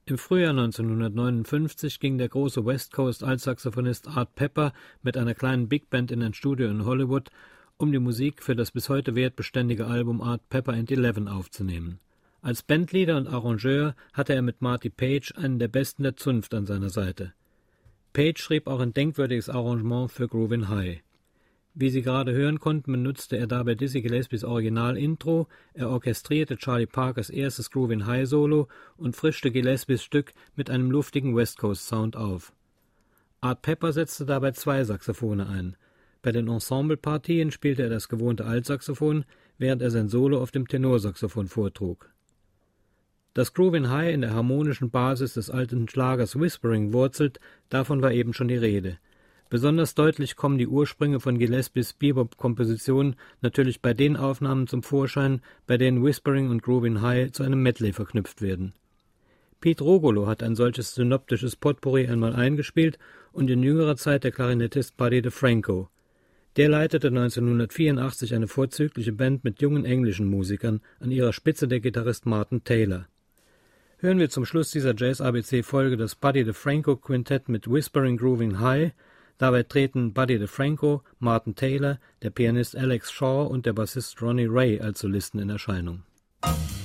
Im Frühjahr 1959 ging der große West Coast Altsaxophonist Art Pepper mit einer kleinen Big Band in ein Studio in Hollywood, um die Musik für das bis heute wertbeständige Album Art Pepper and Eleven aufzunehmen. Als Bandleader und Arrangeur hatte er mit Marty Page einen der besten der Zunft an seiner Seite. Page schrieb auch ein denkwürdiges Arrangement für Groovin' High. Wie Sie gerade hören konnten, benutzte er dabei Dizzy Gillespies Original-Intro, er orchestrierte Charlie Parkers erstes Groovin' High Solo und frischte Gillespies Stück mit einem luftigen West Coast Sound auf. Art Pepper setzte dabei 2 Saxophone ein. Bei den Ensemblepartien spielte er das gewohnte Altsaxophon, während er sein Solo auf dem Tenorsaxophon vortrug. Dass Groovin' High in der harmonischen Basis des alten Schlagers Whispering wurzelt, davon war eben schon die Rede. Besonders deutlich kommen die Ursprünge von Gillespies Bebop-Kompositionen natürlich bei den Aufnahmen zum Vorschein, bei denen Whispering und Groovin' High zu einem Medley verknüpft werden. Pete Rogolo hat ein solches synoptisches Potpourri einmal eingespielt und in jüngerer Zeit der Klarinettist Buddy DeFranco. Der leitete 1984 eine vorzügliche Band mit jungen englischen Musikern, an ihrer Spitze der Gitarrist Martin Taylor. Hören wir zum Schluss dieser Jazz-ABC-Folge das Buddy DeFranco Quintett mit Whispering Groovin' High. Dabei treten Buddy DeFranco, Martin Taylor, der Pianist Alex Shaw und der Bassist Ronnie Ray als Solisten in Erscheinung.